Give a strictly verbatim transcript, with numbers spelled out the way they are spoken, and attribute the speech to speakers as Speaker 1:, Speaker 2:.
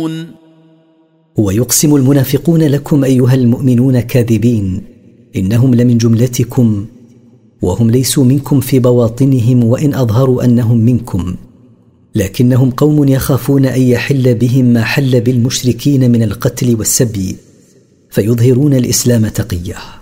Speaker 1: ويقسم المنافقون لكم أيها المؤمنون كاذبين إنهم لمن جملتكم وهم ليسوا منكم في بواطنهم وإن أظهروا أنهم منكم، لكنهم قوم يخافون أن يحل بهم ما حل بالمشركين من القتل والسبي فيظهرون الإسلام تقية.